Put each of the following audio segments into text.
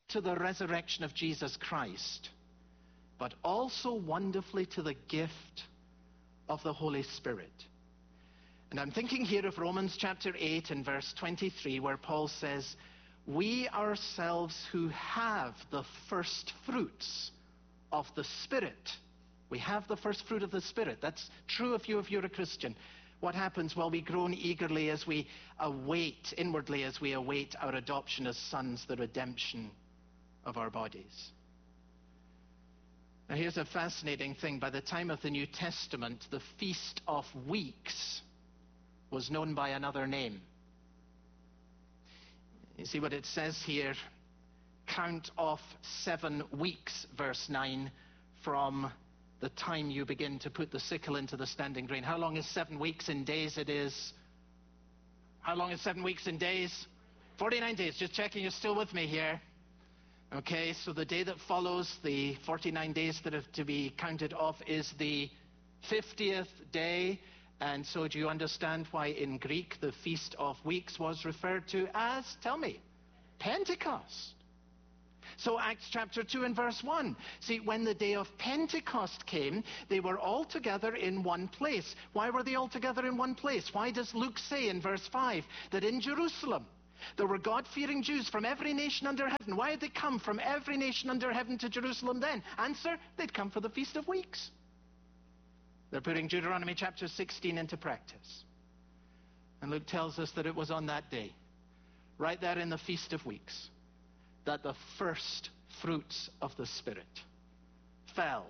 to the resurrection of Jesus Christ, but also wonderfully to the gift of the Holy Spirit. And I'm thinking here of Romans chapter 8 and verse 23, where Paul says, we ourselves who have the first fruits of the Spirit. We have the first fruit of the Spirit. That's true of you if you're a Christian. What happens? Well, we groan eagerly as we await, inwardly as we await our adoption as sons, the redemption of our bodies. Now here's a fascinating thing. By the time of the New Testament, the Feast of Weeks was known by another name. You see what it says here? Count off 7 weeks, verse 9, from the time you begin to put the sickle into the standing grain. How long is 7 weeks in days? It is... How long is 7 weeks in days? 49 days. Just checking you're still with me here. Okay, so the day that follows the 49 days that have to be counted off is the 50th day. And so do you understand why in Greek the Feast of Weeks was referred to as, tell me, Pentecost? So Acts chapter 2 and verse 1. See, when the day of Pentecost came, they were all together in one place. Why were they all together in one place? Why does Luke say in verse 5 that in Jerusalem there were God-fearing Jews from every nation under heaven? Why had they come from every nation under heaven to Jerusalem then? Answer, they'd come for the Feast of Weeks. They're putting Deuteronomy chapter 16 into practice. And Luke tells us that it was on that day, right there in the Feast of Weeks, that the first fruits of the Spirit fell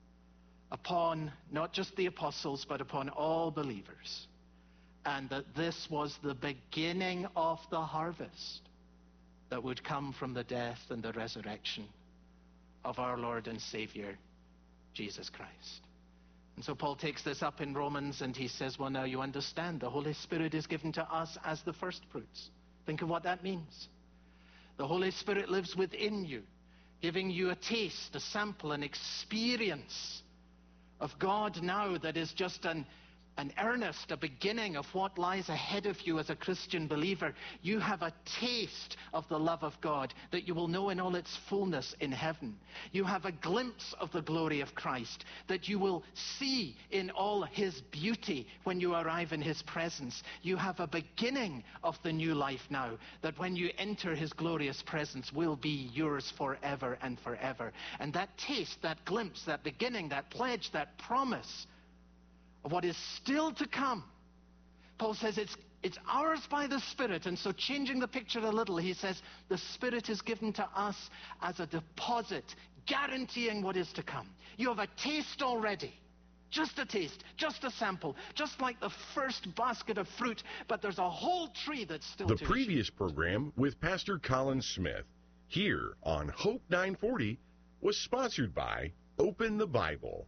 upon not just the apostles, but upon all believers. And that this was the beginning of the harvest that would come from the death and the resurrection of our Lord and Savior, Jesus Christ. And so Paul takes this up in Romans and he says, well, now you understand, the Holy Spirit is given to us as the first fruits. Think of what that means. The Holy Spirit lives within you, giving you a taste, a sample, an experience of God now that is just an earnest, a beginning of what lies ahead of you as a Christian believer. You have a taste of the love of God that you will know in all its fullness in heaven. You have a glimpse of the glory of Christ that you will see in all his beauty when you arrive in his presence. You have a beginning of the new life now that when you enter his glorious presence will be yours forever and forever. And that taste, that glimpse, that beginning, that pledge, that promise of what is still to come, Paul says it's ours by the Spirit. And so changing the picture a little, he says the Spirit is given to us as a deposit, guaranteeing what is to come. You have a taste already. Just a taste, just a sample, just like the first basket of fruit, but there's a whole tree that's still to The previous program with Pastor Colin Smith here on Hope 940 was sponsored by Open the Bible.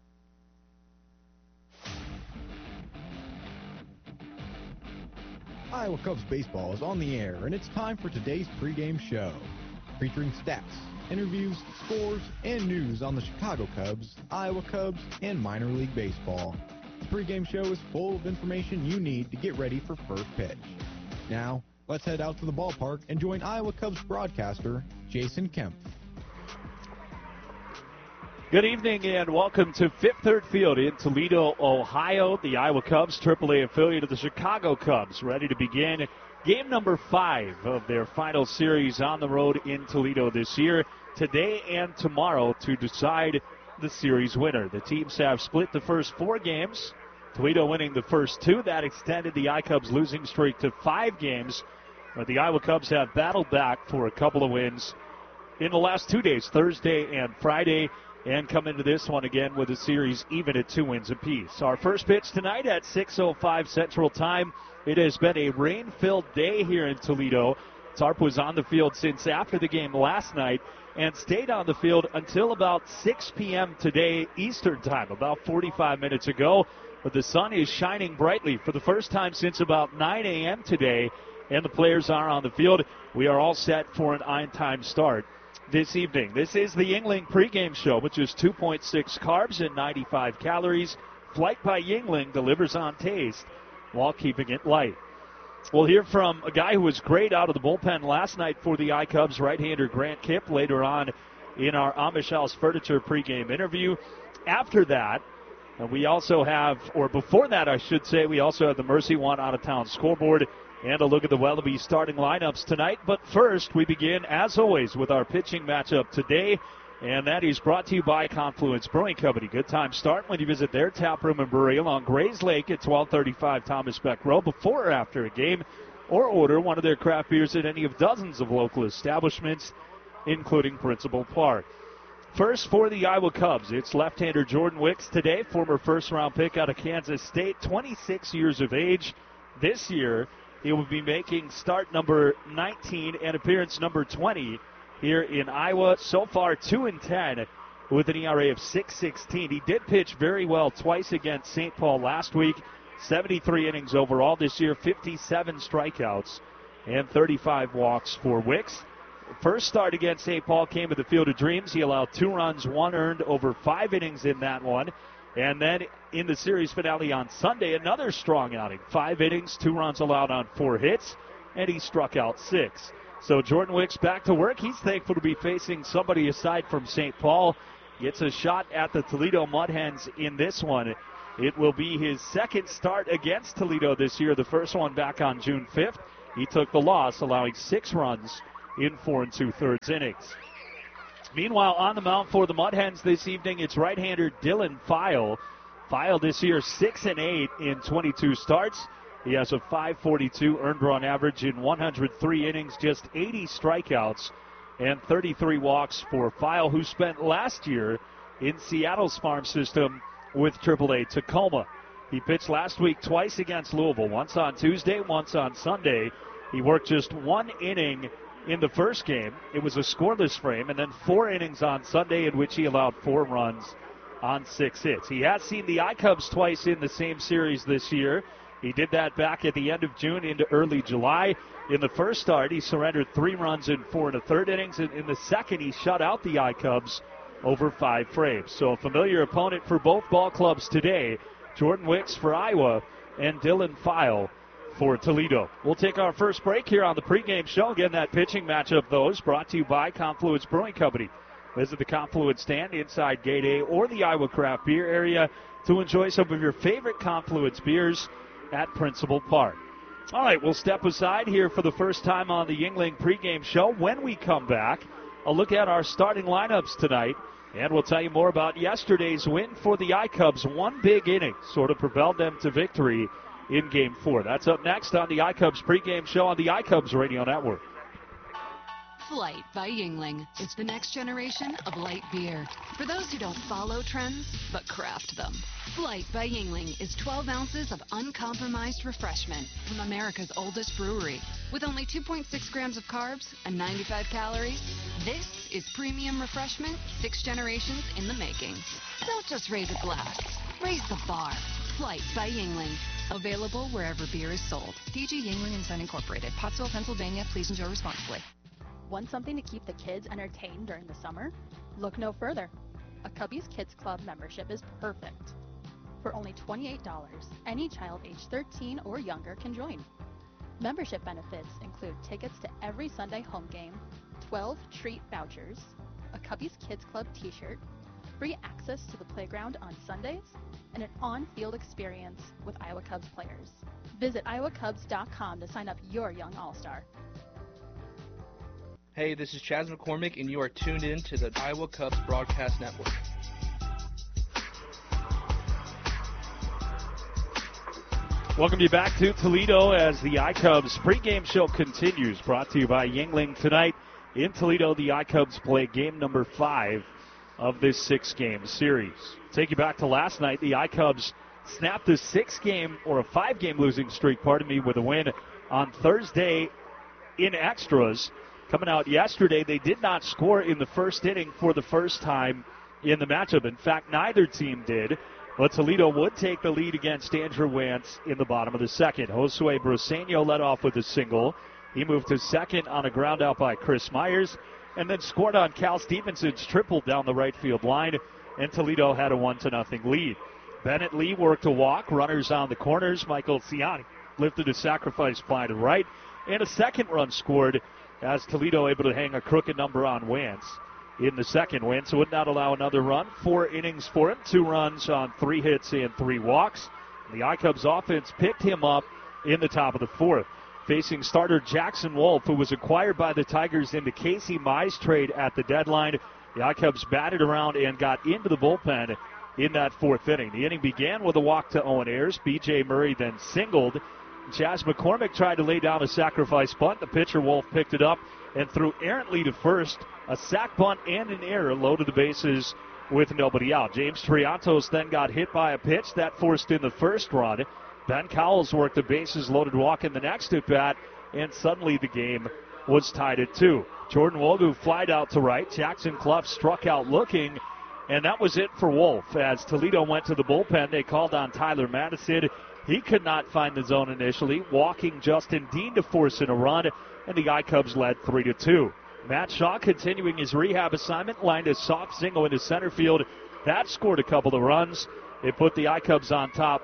Iowa Cubs baseball is on the air, and it's time for today's pregame show. Featuring stats, interviews, scores, and news on the Chicago Cubs, Iowa Cubs, and minor league baseball. The pregame show is full of information you need to get ready for first pitch. Now, let's head out to the ballpark and join Iowa Cubs broadcaster Jason Kemp. Good evening and welcome to Fifth Third Field in Toledo, Ohio. The Iowa Cubs, AAA affiliate of the Chicago Cubs, ready to begin game number 5 of their final series on the road in Toledo this year, today and tomorrow, to decide the series winner. The teams have split the first 4 games, Toledo winning the first 2. That extended the I-Cubs losing streak to 5 games, but the Iowa Cubs have battled back for a couple of wins in the last 2 days, Thursday and Friday, and come into this one again with a series even at 2 wins apiece. Our first pitch tonight at 6:05 Central Time. It has been a rain-filled day here in Toledo. Tarp was on the field since after the game last night and stayed on the field until about 6 p.m. today Eastern Time, about 45 minutes ago. But the sun is shining brightly for the first time since about 9 a.m. today, and the players are on the field. We are all set for an on-time start this evening. This is the Yuengling pregame show, which is 2.6 carbs and 95 calories. Flight by Yuengling delivers on taste while keeping it light. We'll hear from a guy who was great out of the bullpen last night for the iCubs, right-hander Grant Kipp, later on in our Amish House Furniture pregame interview. After that, we also have, or before that I should say, we also have the Mercy One out-of-town scoreboard and a look at the Wellaby starting lineups tonight. But first, we begin, as always, with our pitching matchup today, and that is brought to you by Confluence Brewing Company. Good time start when you visit their tap room and brewery along Grays Lake at 1235 Thomas Beck Road before or after a game, or order one of their craft beers at any of dozens of local establishments, including Principal Park. First for the Iowa Cubs, it's left-hander Jordan Wicks today, former first-round pick out of Kansas State, 26 years of age. This year, he will be making start number 19 and appearance number 20 here in Iowa. So far, 2-10 with an ERA of 6.16. He did pitch very well twice against St. Paul last week. 73 innings overall this year, 57 strikeouts, and 35 walks for Wicks. First start against St. Paul came at the Field of Dreams. He allowed 2 runs, 1 earned, over 5 innings in that one. And then in the series finale on Sunday, another strong outing. 5 innings, 2 runs allowed on 4 hits, and he struck out 6. So Jordan Wicks back to work. He's thankful to be facing somebody aside from St. Paul. Gets a shot at the Toledo Mud Hens in this one. It will be his second start against Toledo this year, the first one back on June 5th. He took the loss, allowing 6 runs in 4 2/3 innings. Meanwhile, on the mound for the Mud Hens this evening, it's right-hander Dylan File. File this year 6-8 in 22 starts. He has a 5.42 earned run average in 103 innings, just 80 strikeouts, and 33 walks for File, who spent last year in Seattle's farm system with AAA Tacoma. He pitched last week twice against Louisville, once on Tuesday, once on Sunday. He worked just 1 inning in the first game. It was a scoreless frame, and then 4 innings on Sunday in which he allowed 4 runs on 6 hits. He has seen the iCubs twice in the same series this year. He did that back at the end of June into early July. In the first start, he surrendered 3 runs in 4 1/3 innings, and in the second, he shut out the iCubs over 5 frames. So a familiar opponent for both ball clubs today. Jordan Wicks for Iowa and Dylan File for Toledo. We'll take our first break here on the pregame show. Again, that pitching matchup, though, is brought to you by Confluence Brewing Company. Visit the Confluence stand inside Gate A or the Iowa Craft Beer area to enjoy some of your favorite Confluence beers at Principal Park. All right, we'll step aside here for the first time on the Yuengling pregame show. When we come back, a look at our starting lineups tonight, and we'll tell you more about yesterday's win for the iCubs. 1 big inning sort of propelled them to victory in Game 4. That's up next on the iCubs pregame show on the iCubs Radio Network. Flight by Yuengling is the next generation of light beer. For those who don't follow trends, but craft them. Flight by Yuengling is 12 ounces of uncompromised refreshment from America's oldest brewery. With only 2.6 grams of carbs and 95 calories, this is premium refreshment 6 generations in the making. Don't just raise a glass, raise the bar. Flight by Yuengling. Available wherever beer is sold. PG Yuengling & Son Incorporated, Pottsville, Pennsylvania. Please enjoy responsibly. Want something to keep the kids entertained during the summer? Look no further. A Cubbies Kids Club membership is perfect. For only $28, any child age 13 or younger can join. Membership benefits include tickets to every Sunday home game, 12 treat vouchers, a Cubbies Kids Club t-shirt, free access to the playground on Sundays, and an on-field experience with Iowa Cubs players. Visit iowacubs.com to sign up your young all-star. Hey, this is Chaz McCormick, and you are tuned in to the Iowa Cubs Broadcast Network. Welcome you back to Toledo as the iCubs pregame show continues. Brought to you by Yuengling tonight. In Toledo, the iCubs play game number 5 of this 6-game series. Take you back to last night. The iCubs snapped a 5-game losing streak, with a win on Thursday in extras. Coming out yesterday, they did not score in the first inning for the first time in the matchup. In fact, neither team did. But Toledo would take the lead against Andrew Wantz in the bottom of the second. Josue Briseño led off with a single. He moved to second on a ground out by Chris Myers, and then scored on Cal Stevenson's triple down the right field line, and Toledo had a 1-0 lead. Bennett Lee worked a walk, runners on the corners. Michael Ciani lifted a sacrifice fly to right, and a second run scored as Toledo able to hang a crooked number on Wance in the second. Wance would not allow another run. 4 innings for him, 2 runs on 3 hits and 3 walks. The I-Cubs offense picked him up in the top of the 4th. Facing starter Jackson Wolf, who was acquired by the Tigers in the Casey Mize trade at the deadline. The I-Cubs batted around and got into the bullpen in that 4th inning. The inning began with a walk to Owen Ayers. B.J. Murray then singled. Chas McCormick tried to lay down a sacrifice bunt. The pitcher Wolf picked it up and threw errantly to first. A sac bunt and an error loaded the bases with nobody out. James Triantos then got hit by a pitch. That forced in the first run. Ben Cowles worked the bases loaded walk in the next at bat, and suddenly the game was tied at 2. Jordan Wogu flied out to right. Jackson Clough struck out looking, and that was it for Wolf. As Toledo went to the bullpen, they called on Tyler Madison. He could not find the zone initially, walking Justin Dean to force in a run, and the I-Cubs led 3-2. Matt Shaw, continuing his rehab assignment, lined a soft single into center field. That scored a couple of runs. It put the I-Cubs on top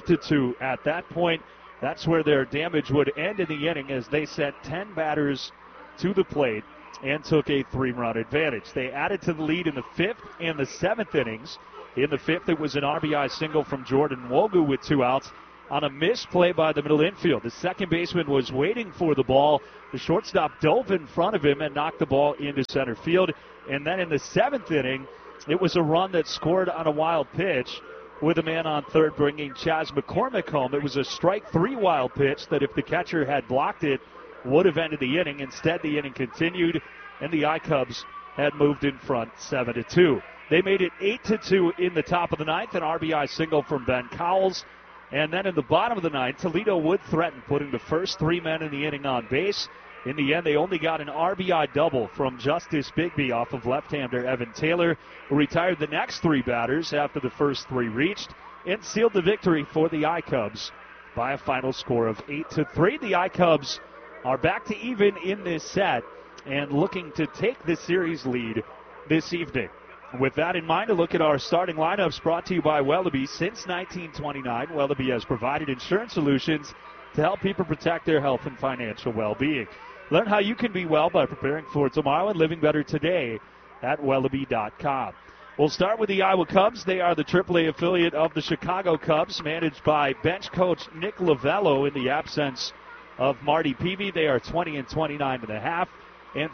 5-2 at that point. That's where their damage would end in the inning as they sent 10 batters to the plate and took a 3-run advantage. They added to the lead in the 5th and the 7th innings. In the 5th, it was an RBI single from Jordan Wogu with 2 outs on a misplay by the middle infield. The second baseman was waiting for the ball. The shortstop dove in front of him and knocked the ball into center field. And then in the 7th inning, it was a run that scored on a wild pitch with a man on third bringing Chas McCormick home. It was a strike 3 wild pitch that if the catcher had blocked it would have ended the inning. Instead, the inning continued, and the I-Cubs had moved in front 7-2. They made it 8-2 in the top of the 9th, an RBI single from Ben Cowles. And then in the bottom of the 9th, Toledo would threaten putting the first 3 men in the inning on base. In the end, they only got an RBI double from Justice Bigby off of left-hander Evan Taylor, who retired the next 3 batters after the first 3 reached, and sealed the victory for the I-Cubs by a final score of 8-3. The I-Cubs are back to even in this set and looking to take the series lead this evening. With that in mind, a look at our starting lineups brought to you by Wellaby. Since 1929, Wellaby has provided insurance solutions to help people protect their health and financial well-being. Learn how you can be well by preparing for tomorrow and living better today at Wellaby.com. We'll start with the Iowa Cubs. They are the AAA affiliate of the Chicago Cubs, managed by bench coach Nick Lovello in the absence of Marty Peavy. They are 20-29.5 and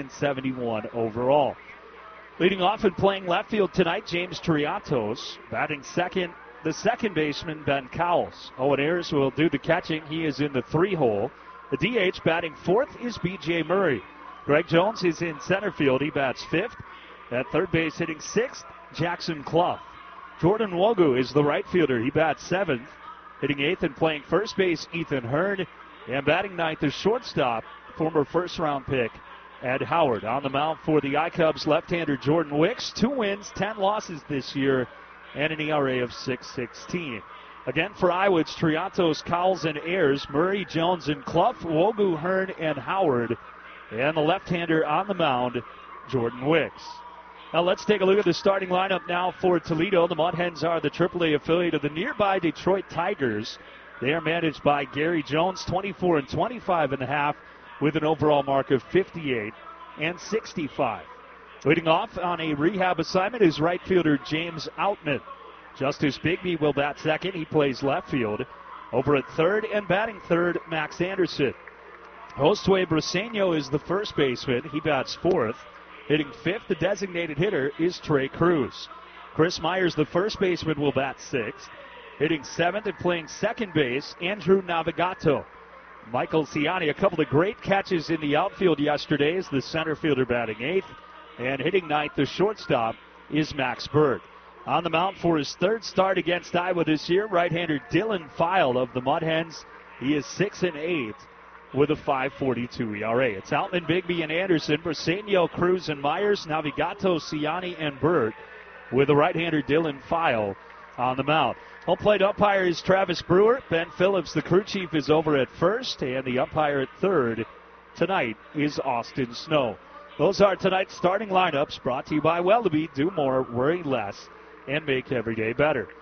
50-71 overall. Leading off and playing left field tonight, James Triantos. Batting second, the second baseman, Ben Cowles. Owen Ayers will do the catching. He is in the 3-hole. The DH batting fourth is B.J. Murray. Greg Jones is in center field. He bats 5th. At third base hitting 6th, Jackson Clough. Jordan Wogu is the right fielder. He bats 7th. Hitting 8th and playing first base, Ethan Hearn. And batting 9th is shortstop, former first-round pick, Ed Howard. On the mound for the I-Cubs, left-hander Jordan Wicks. 2 wins, 10 losses this year, and an ERA of 6.16. Again for Iowa, it's Triantos, Cowles, and Ayers. Murray, Jones, and Clough. Wogu, Hearn, and Howard. And the left-hander on the mound, Jordan Wicks. Now let's take a look at the starting lineup now for Toledo. The Mud Hens are the AAA affiliate of the nearby Detroit Tigers. They are managed by Gary Jones, 24-25.5, with an overall mark of 58-65. Leading off on a rehab assignment is right fielder James Outman. Justice Bigby will bat second. He plays left field. Over at third and batting third, Max Anderson. Josue Briseño is the first baseman. He bats 4th. Hitting 5th, the designated hitter is Trey Cruz. Chris Myers, the first baseman, will bat 6th. Hitting 7th and playing second base, Andrew Navigato. Michael Ciani, a couple of great catches in the outfield yesterday, is the center fielder batting 8th. And hitting 9th, the shortstop, is Max Bird. On the mound for his 3rd start against Iowa this year, right-hander Dylan File of the Mud Hens. He is 6-8 with a 5.42 ERA. It's Outman, Bigby, and Anderson, Briseño, Cruz, and Myers, Navigato, Ciani, and Bird, with the right-hander Dylan File on the mound. Home plate umpire is Travis Brewer. Ben Phillips, the crew chief, is over at first, and the umpire at third tonight is Austin Snow. Those are tonight's starting lineups, brought to you by Wellaby. Do more, worry less, and make every day better.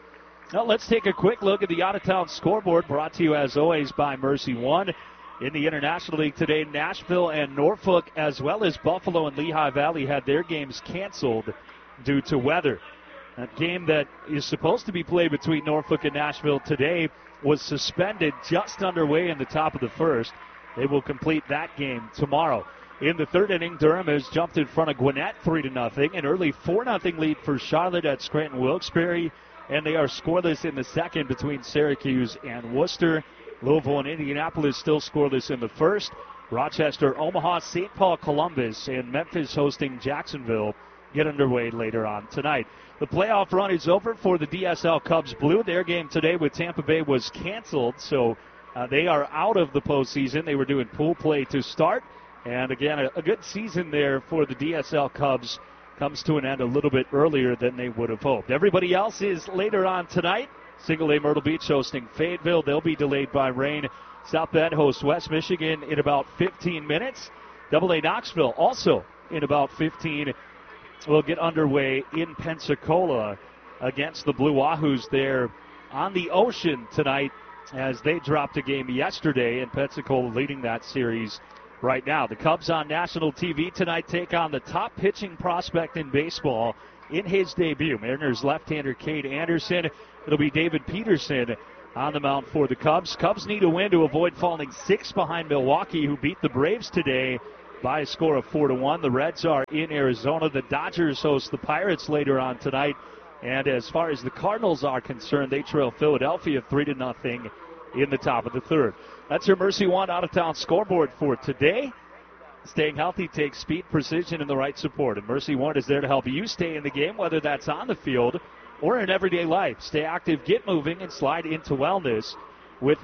Well, let's take a quick look at the out-of-town scoreboard, brought to you as always by Mercy One. In the International League today, Nashville and Norfolk, as well as Buffalo and Lehigh Valley, had their games canceled due to weather. A game that is supposed to be played between Norfolk and Nashville today was suspended just underway in the top of the first. They will complete that game tomorrow. In the third inning, Durham has jumped in front of Gwinnett 3-0. An early 4-0 lead for Charlotte at Scranton Wilkes-Barre, and they are scoreless in the second between Syracuse and Worcester. Louisville and Indianapolis still scoreless in the first. Rochester, Omaha, St. Paul, Columbus, and Memphis hosting Jacksonville get underway later on tonight. The playoff run is over for the DSL Cubs Blue. Their game today with Tampa Bay was canceled, so they are out of the postseason. They were doing pool play to start. And again, a good season there for the DSL Cubs comes to an end a little bit earlier than they would have hoped. Everybody else is later on tonight. Single A Myrtle Beach hosting Fayetteville. They'll be delayed by rain. South Bend hosts West Michigan in about 15 minutes. Double A Knoxville also in about 15 will get underway in Pensacola against the Blue Wahoos there on the ocean tonight as they dropped a game yesterday, and Pensacola leading that series right now. The Cubs on national TV tonight take on the top pitching prospect in baseball in his debut. Mariners left-hander Cade Anderson. It'll be David Peterson on the mound for the Cubs. Cubs need a win to avoid falling 6 behind Milwaukee, who beat the Braves today by a score of 4-1. The Reds are in Arizona. The Dodgers host the Pirates later on tonight. And as far as the Cardinals are concerned, they trail Philadelphia 3-0 in the top of the third. That's your Mercy One out-of-town scoreboard for today. Staying healthy takes speed, precision, and the right support. And Mercy One is there to help you stay in the game, whether that's on the field or in everyday life. Stay active, get moving, and slide into wellness with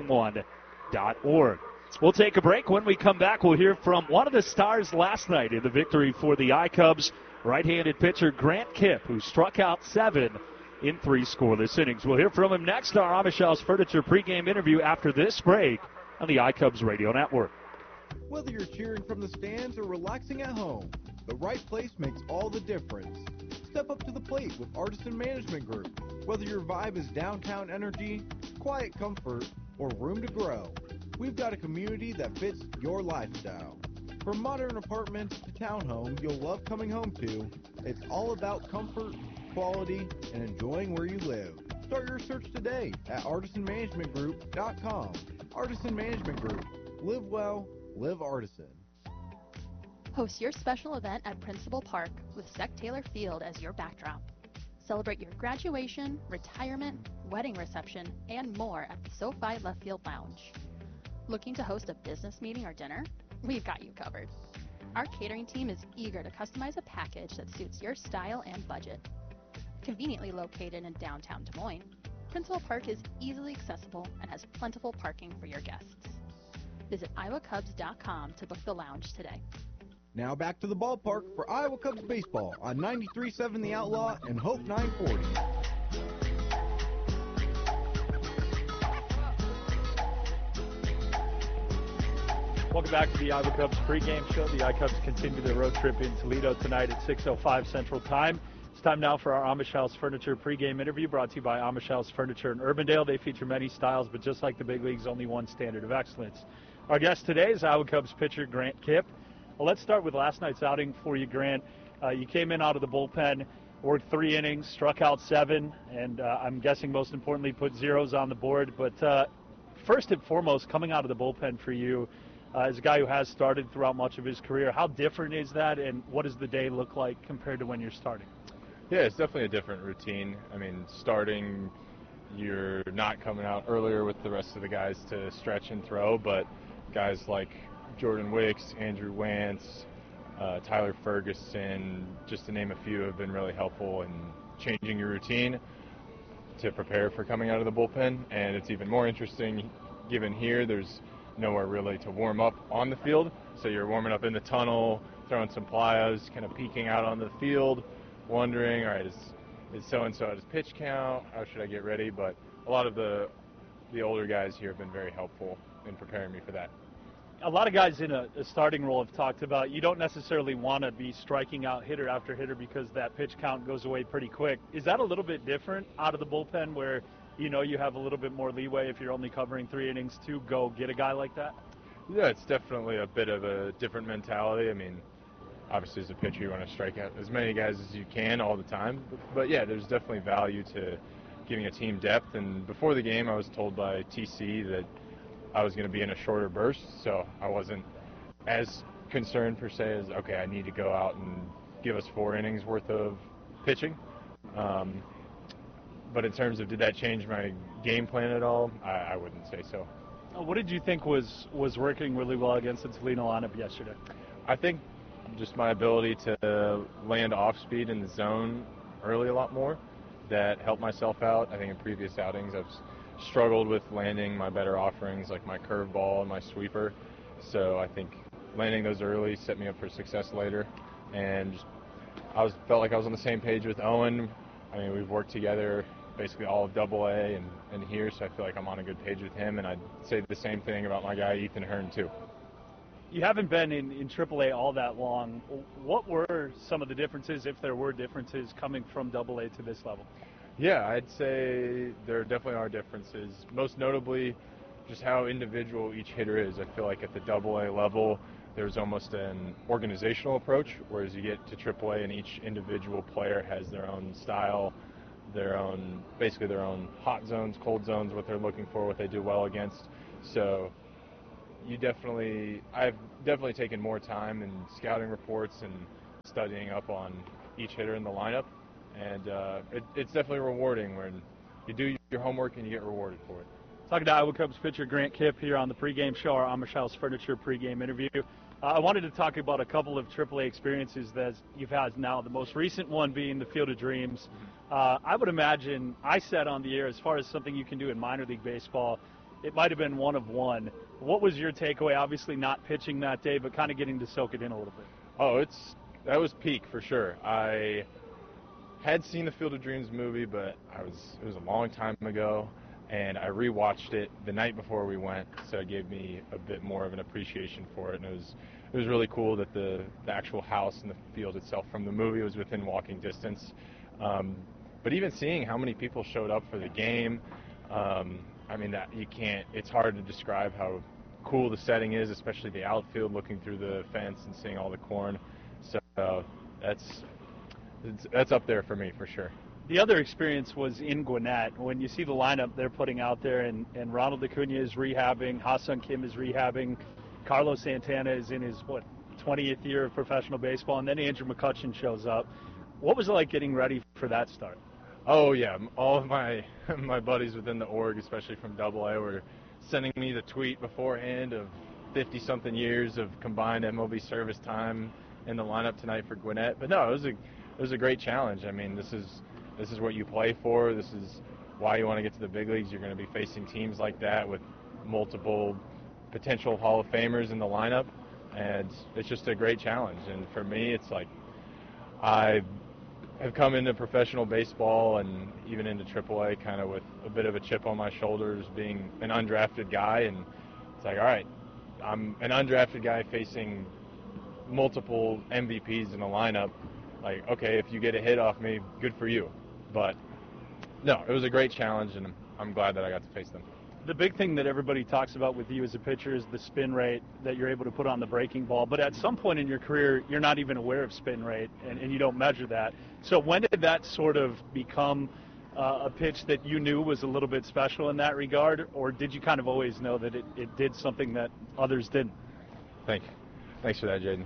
MercyOne.org. We'll take a break. When we come back, we'll hear from one of the stars last night in the victory for the iCubs, right-handed pitcher Grant Kipp, who struck out 7 in 3 scoreless innings. We'll hear from him next, our Amish House Furniture pregame interview after this break on the iCubs Radio Network. Whether you're cheering from the stands or relaxing at home, the right place makes all the difference. Step up to the plate with Artisan Management Group. Whether your vibe is downtown energy, quiet comfort, or room to grow, we've got a community that fits your lifestyle. From modern apartments to townhomes you'll love coming home to, it's all about comfort, quality, and enjoying where you live. Start your search today at artisanmanagementgroup.com. Artisan Management Group. Live well, live artisan. Host your special event at Principal Park with Sec Taylor Field as your backdrop. Celebrate your graduation, retirement, wedding reception, and more at the SoFi Left Field Lounge. Looking to host a business meeting or dinner? We've got you covered. Our catering team is eager to customize a package that suits your style and budget. Conveniently located in downtown Des Moines, Principal Park is easily accessible and has plentiful parking for your guests. Visit iowacubs.com to book the lounge today. Now back to the ballpark for Iowa Cubs baseball on 93.7 The Outlaw and Hope 940. Welcome back to the Iowa Cubs pregame show. The iCubs continue their road trip in Toledo tonight at 6:05 Central Time. It's time now for our Amish House Furniture pregame interview brought to you by Amish House Furniture in Urbandale. They feature many styles, but just like the big leagues, only one standard of excellence. Our guest today is Iowa Cubs pitcher Grant Kipp. Well, let's start with last night's outing for you, Grant. You came in out of the bullpen, worked 3 innings, struck out 7, and I'm guessing most importantly put zeros on the board. But first and foremost, coming out of the bullpen for you, as a guy who has started throughout much of his career, how different is that, and what does the day look like compared to when you're starting? Yeah, it's definitely a different routine. I mean, starting, you're not coming out earlier with the rest of the guys to stretch and throw, but guys like Jordan Wicks, Andrew Wantz, Tyler Ferguson, just to name a few, have been really helpful in changing your routine to prepare for coming out of the bullpen. And it's even more interesting, given here there's nowhere really to warm up on the field. So you're warming up in the tunnel, throwing some plyos, kind of peeking out on the field, wondering, all right, is so-and-so at his pitch count? How should I get ready? But a lot of the older guys here have been very helpful in preparing me for that. A lot of guys in a starting role have talked about you don't necessarily want to be striking out hitter after hitter because that pitch count goes away pretty quick. Is that a little bit different out of the bullpen where you have a little bit more leeway if you're only covering 3 innings to go get a guy like that? Yeah, it's definitely a bit of a different mentality. I mean, obviously as a pitcher you want to strike out as many guys as you can all the time. But yeah, there's definitely value to giving a team depth. And before the game I was told by TC that I was going to be in a shorter burst, so I wasn't as concerned per se as, okay, I need to go out and give us 4 innings worth of pitching. But in terms of did that change my game plan at all, I wouldn't say so. What did you think was working really well against the Toledo lineup yesterday? I think just my ability to land off speed in the zone early a lot more, that helped myself out. I think in previous outings I've struggled with landing my better offerings like my curveball and my sweeper. So I think landing those early set me up for success later. And felt like I was on the same page with Owen. I mean, we've worked together basically all of AA and here, so I feel like I'm on a good page with him. And I'd say the same thing about my guy Ethan Hearn too. You haven't been in AAA all that long. What were some of the differences, if there were differences, coming from AA to this level? Yeah, I'd say there definitely are differences. Most notably, just how individual each hitter is. I feel like at the AA level, there's almost an organizational approach, whereas you get to AAA and each individual player has their own style, basically their own hot zones, cold zones, what they're looking for, what they do well against. So I've definitely taken more time in scouting reports and studying up on each hitter in the lineup. And it's definitely rewarding when you do your homework and you get rewarded for it. Talking to Iowa Cubs pitcher Grant Kipp here on the pregame show, our Amish House Furniture pregame interview. I wanted to talk about a couple of AAA experiences that you've had now, the most recent one being the Field of Dreams. I would imagine, I said on the air, as far as something you can do in minor league baseball, it might have been one of one. What was your takeaway? Obviously not pitching that day, but kind of getting to soak it in a little bit. Oh, that was peak for sure. I had seen the Field of Dreams movie, but it was a long time ago, and I rewatched it the night before we went, so it gave me a bit more of an appreciation for it. And it was really cool that the actual house and the field itself from the movie was within walking distance. But even seeing how many people showed up for the game, I mean, it's hard to describe how cool the setting is, especially the outfield, looking through the fence and seeing all the corn. So that's up there for me for sure. The other experience was in Gwinnett. When you see the lineup they're putting out there, and Ronald Acuna is rehabbing, Ha-Sung Kim is rehabbing, Carlos Santana is in his 20th year of professional baseball, and then Andrew McCutchen shows up. What was it like getting ready for that start? Oh yeah, all of my buddies within the org, especially from AA, were sending me the tweet beforehand of 50-something years of combined MLB service time in the lineup tonight for Gwinnett. But no, it was a great challenge. I mean, this is what you play for. This is why you want to get to the big leagues. You're going to be facing teams like that with multiple potential Hall of Famers in the lineup, and it's just a great challenge. And for me, it's like I have come into professional baseball and even into AAA kind of with a bit of a chip on my shoulders, being an undrafted guy, and it's like, all right, I'm an undrafted guy facing multiple MVPs in a lineup. Like, okay, if you get a hit off me, good for you. But no, it was a great challenge, and I'm glad that I got to face them. The big thing that everybody talks about with you as a pitcher is the spin rate that you're able to put on the breaking ball. But at some point in your career, you're not even aware of spin rate, and you don't measure that. So when did that sort of become a pitch that you knew was a little bit special in that regard, or did you kind of always know that it did something that others didn't? Thanks for that, Jaden.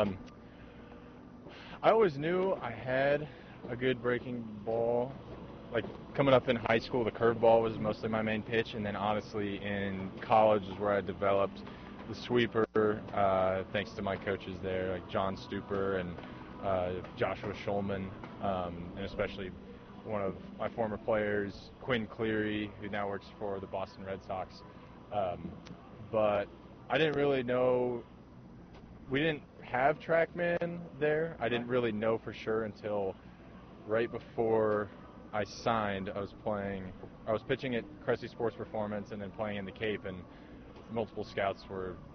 I always knew I had a good breaking ball. Like coming up in high school, the curveball was mostly my main pitch, and then honestly in college is where I developed the sweeper, thanks to my coaches there, like John Stuper and Joshua Schulman, and especially one of my former players, Quinn Cleary, who now works for the Boston Red Sox. But I didn't really know. We didn't have TrackMan there. I didn't really know for sure until right before I signed. I was pitching at Cressy Sports Performance and then playing in the Cape, and multiple scouts were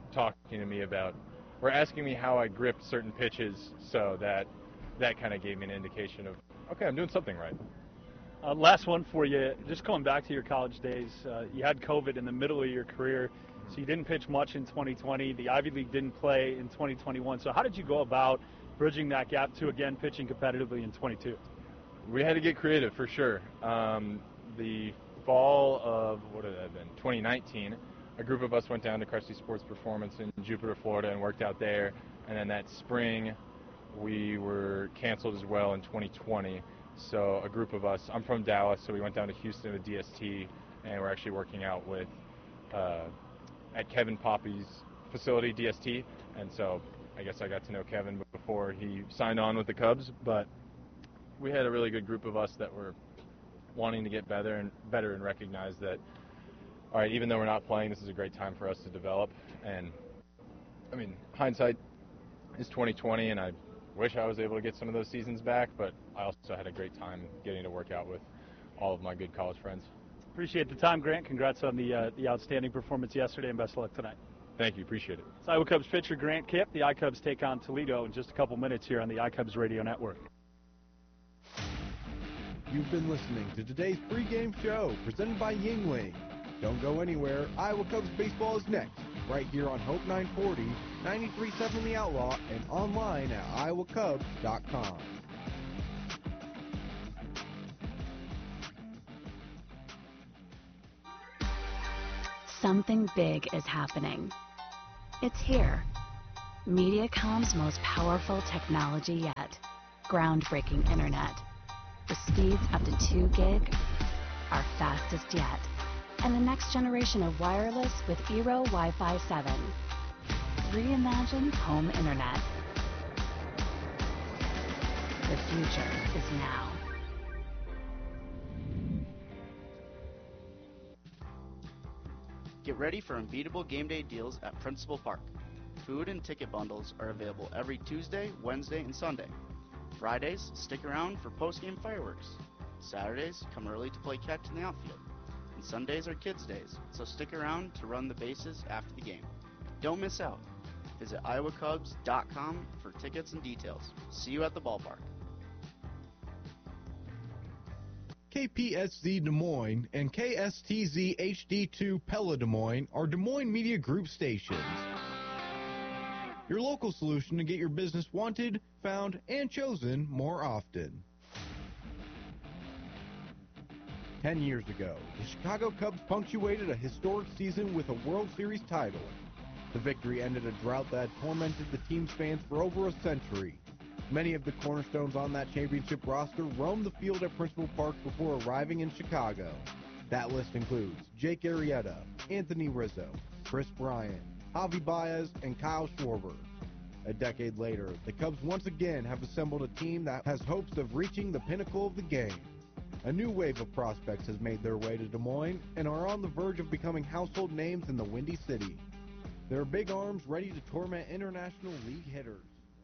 talking to me about, or asking me how I gripped certain pitches, so that kind of gave me an indication of, okay, I'm doing something right. Last one for you. Just going back to your college days, you had COVID in the middle of your career, so you didn't pitch much in 2020. The Ivy League didn't play in 2021. So how did you go about bridging that gap to, again, pitching competitively in 22? We had to get creative, for sure. The fall of, 2019, a group of us went down to Krusty Sports Performance in Jupiter, Florida, and worked out there. And then that spring, we were canceled as well in 2020. So a group of us, I'm from Dallas, so we went down to Houston with DST, and we're actually working out with, at Kevin Poppy's facility, DST. And so I guess I got to know Kevin before he signed on with the Cubs. But we had a really good group of us that were wanting to get better and recognize that, all right, even though we're not playing, this is a great time for us to develop. And I mean, hindsight is 2020, and I wish I was able to get some of those seasons back, but I also had a great time getting to work out with all of my good college friends. Appreciate the time, Grant. Congrats on the outstanding performance yesterday, and best of luck tonight. Thank you. Appreciate it. It's Iowa Cubs pitcher Grant Kipp. The iCubs take on Toledo in just a couple minutes here on the iCubs Radio Network. You've been listening to today's pregame show presented by Yingling. Don't go anywhere. Iowa Cubs baseball is next, right here on Hope 940, 93.7 The Outlaw, and online at iowacubs.com. Something big is happening. It's here. Mediacom's most powerful technology yet. Groundbreaking internet. The speeds up to 2 gig, our fastest yet. And the next generation of wireless with Eero Wi-Fi 7. Reimagine home internet. The future is now. Get ready for unbeatable game day deals at Principal Park. Food and ticket bundles are available every Tuesday, Wednesday, and Sunday. Fridays, stick around for post-game fireworks. Saturdays, come early to play catch in the outfield. And Sundays are kids' days, so stick around to run the bases after the game. Don't miss out. Visit iowacubs.com for tickets and details. See you at the ballpark. KPSZ Des Moines and KSTZ HD2 Pella Des Moines are Des Moines Media Group stations. Your local solution to get your business wanted, found, and chosen more often. 10 years ago, the Chicago Cubs punctuated a historic season with a World Series title. The victory ended a drought that had tormented the team's fans for over a century. Many of the cornerstones on that championship roster roamed the field at Principal Park before arriving in Chicago. That list includes Jake Arrieta, Anthony Rizzo, Chris Bryant, Javi Baez, and Kyle Schwarber. A decade later, the Cubs once again have assembled a team that has hopes of reaching the pinnacle of the game. A new wave of prospects has made their way to Des Moines and are on the verge of becoming household names in the Windy City. They're big arms ready to torment International League hitters.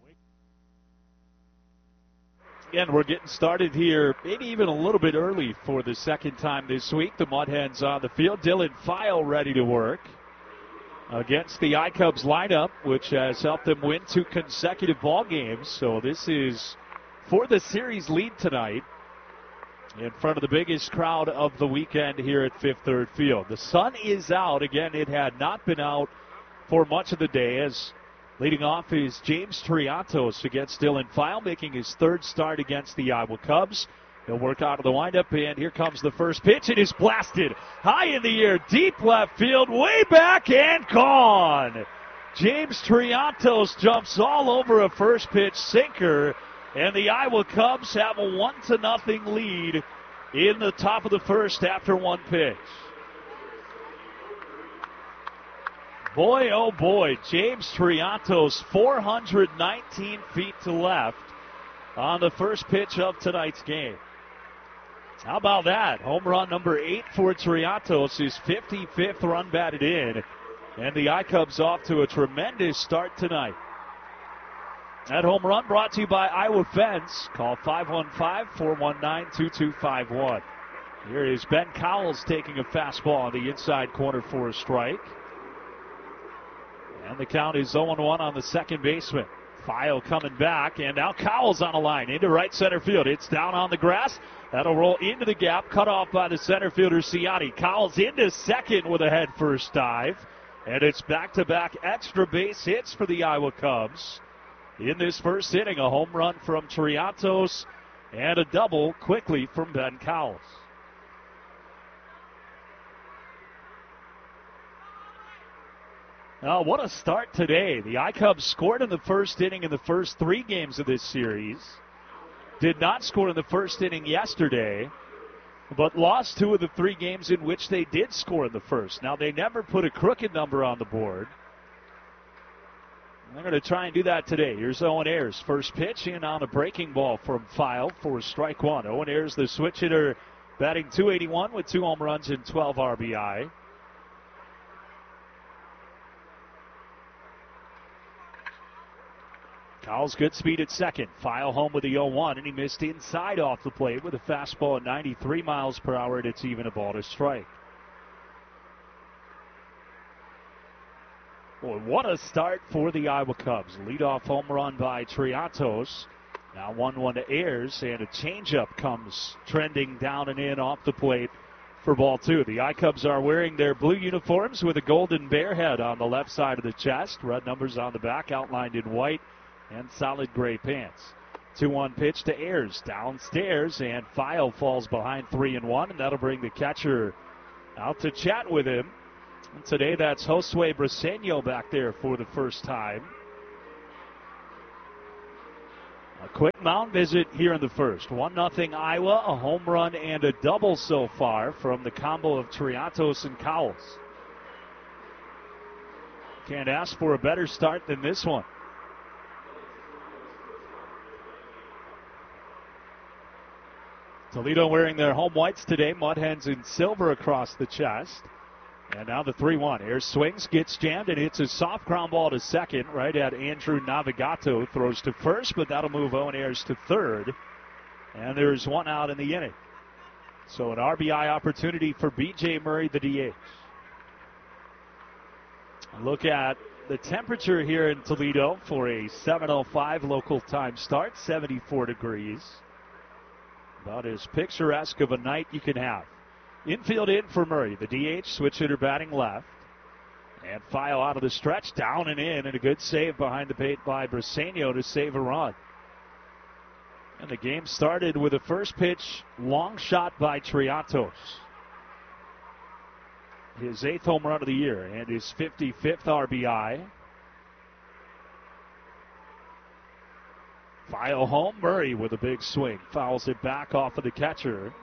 Again, we're getting started here, maybe even a little bit early for the second time this week. The Mud Hens on the field. Dylan File ready to work against the iCubs lineup, which has helped them win 2 consecutive ball games. So this is for the series lead tonight in front of the biggest crowd of the weekend here at Fifth Third Field. The sun is out. Again, it had not been out for much of the day, as leading off is James Triantos against Dylan File, making his 3rd start against the Iowa Cubs. He'll work out of the windup, and here comes the first pitch. It is blasted high in the air, deep left field, way back and gone. James Triantos jumps all over a first pitch sinker, and the Iowa Cubs have a 1-0 lead in the top of the first after 1 pitch. Boy, oh boy, James Triantos, 419 feet to left on the first pitch of tonight's game. How about that? Home run number 8 for Triantos, his 55th run batted in. And the iCubs off to a tremendous start tonight. That home run brought to you by Iowa Fence. Call 515-419-2251. Here is Ben Cowles taking a fastball on the inside corner for a strike. And the count is 0-1 on the second baseman. File coming back, and now Cowles on a line into right center field. It's down on the grass. That'll roll into the gap, cut off by the center fielder, Ciotti. Cowles into second with a head first dive. And it's back-to-back extra base hits for the Iowa Cubs. In this first inning, a home run from Triantos and a double quickly from Ben Cowles. Now, what a start today. The I-Cubs scored in the first inning in the first 3 games of this series. Did not score in the first inning yesterday, but lost 2 of the 3 games in which they did score in the first. Now, they never put a crooked number on the board. They're going to try and do that today. Here's Owen Ayers. First pitch in on a breaking ball from File for strike 1. Owen Ayers, the switch hitter, batting .281 with 2 home runs and 12 RBI. Cowles good speed at second. File home with the 0-1, and he missed inside off the plate with a fastball at 93 miles per hour, and it's even a ball to strike. Boy, what a start for the Iowa Cubs. Leadoff home run by Triantos. Now 1-1 to Ayers, and a changeup comes trending down and in off the plate for ball 2. The I-Cubs are wearing their blue uniforms with a golden bear head on the left side of the chest. Red numbers on the back outlined in white and solid gray pants. 2-1 pitch to Ayers downstairs, and File falls behind 3-1, and that'll bring the catcher out to chat with him. And today that's Josue Briseño back there for the first time. A quick mound visit here in the first. 1-0 Iowa, a home run and a double so far from the combo of Triantos and Cowles. Can't ask for a better start than this one. Toledo wearing their home whites today, mud hens in silver across the chest. And now the 3-1. Ayers swings, gets jammed, and hits a soft ground ball to second right at Andrew Navigato. Throws to first, but that'll move Owen Ayers to third. And there's 1 out in the inning. So an RBI opportunity for B.J. Murray, the DH. Look at the temperature here in Toledo for a 7:05 local time start, 74 degrees. About as picturesque of a night you can have. Infield in for Murray. The DH, switch hitter batting left. And File out of the stretch, down and in, and a good save behind the plate by Briseño to save a run. And the game started with a first pitch long shot by Triantos. His 8th home run of the year and his 55th RBI. File home, Murray with a big swing. Fouls it back off of the catcher.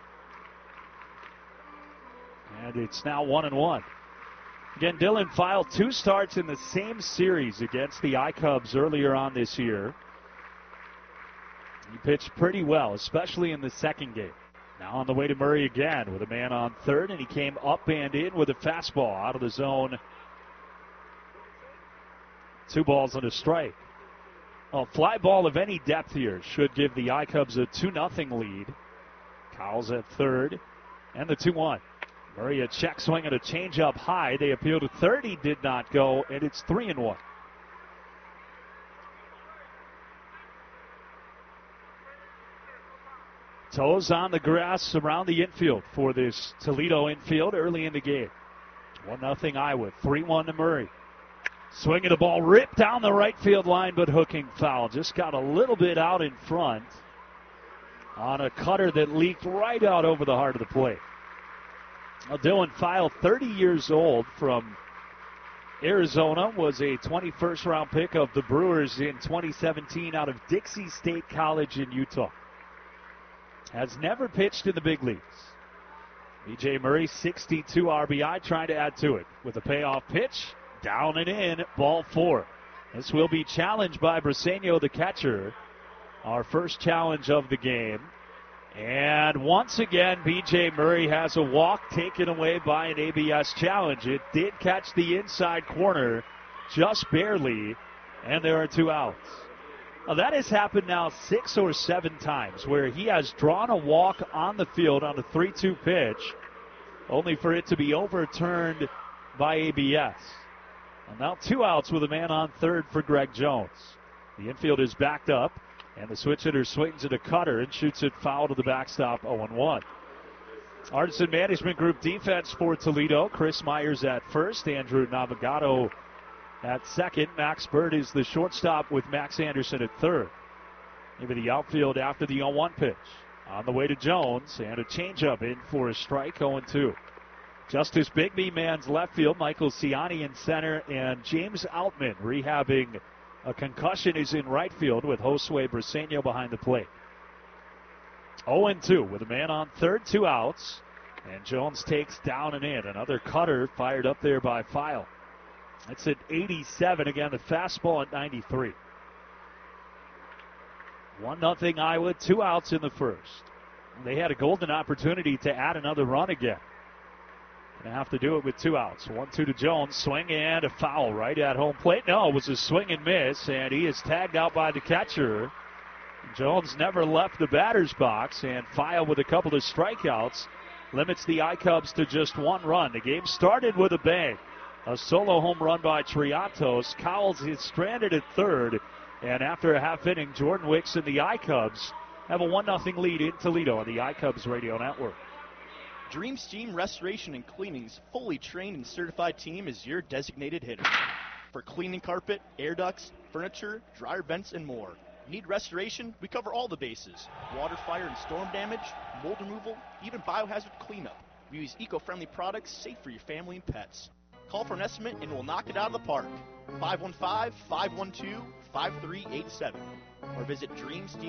And it's now 1-1. Again, Dylan File 2 starts in the same series against the I-Cubs earlier on this year. He pitched pretty well, especially in the second game. Now on the way to Murray again with a man on third, and he came up and in with a fastball out of the zone. 2 balls and a strike. A fly ball of any depth here should give the I-Cubs a 2-0 lead. Cowles at third, and the 2-1. Murray a check swing and a changeup high. They appeal to third. He did not go, and it's 3-1. Toes on the grass around the infield for this Toledo infield early in the game. 1-0 Iowa, 3-1 to Murray. Swinging the ball, ripped down the right field line, but hooking foul. Just got a little bit out in front on a cutter that leaked right out over the heart of the plate. Now, Dylan File, 30 years old, from Arizona, was a 21st round pick of the Brewers in 2017 out of Dixie State College in Utah. Has never pitched in the big leagues. B.J. Murray, 62 RBI, trying to add to it with a payoff pitch. Down and in, ball 4. This will be challenged by Briseño, the catcher. Our first challenge of the game. And once again, B.J. Murray has a walk taken away by an ABS challenge. It did catch the inside corner just barely, and there are 2 outs. Now, that has happened now 6 or 7 times where he has drawn a walk on the field on a 3-2 pitch, only for it to be overturned by ABS. And now 2 outs with a man on third for Greg Jones. The infield is backed up, and the switch hitter swings at a cutter and shoots it foul to the backstop, 0-1. Artisan Management Group defense for Toledo. Chris Myers at first, Andrew Navigato at second. Max Bird is the shortstop with Max Anderson at third. Maybe the outfield after the 0-1 pitch. On the way to Jones, and a changeup in for a strike, 0-2. Justice Bigby mans left field. Michael Ciani in center, and James Outman rehabbing a concussion is in right field with Josue Briseño behind the plate. 0-2 with a man on third, 2 outs, and Jones takes down and in. Another cutter fired up there by File. That's at 87. Again, the fastball at 93. 1-0 Iowa, 2 outs in the first. They had a golden opportunity to add another run again. Going to have to do it with 2 outs. 1-2 to Jones. Swing and a foul right at home plate. No, it was a swing and miss, and he is tagged out by the catcher. Jones never left the batter's box, and File with a couple of strikeouts limits the I-Cubs to just 1 run. The game started with a bang. A solo home run by Triantos. Cowles is stranded at third, and after a half inning, Jordan Wicks and the I-Cubs have a 1-0 lead in Toledo on the I-Cubs radio network. Dream Steam Restoration and Cleaning's fully trained and certified team is your designated hitter. For cleaning carpet, air ducts, furniture, dryer vents, and more. Need restoration? We cover all the bases. Water, fire, and storm damage, mold removal, even biohazard cleanup. We use eco-friendly products safe for your family and pets. Call for an estimate and we'll knock it out of the park. 515-512-5387. Or visit Dream Steam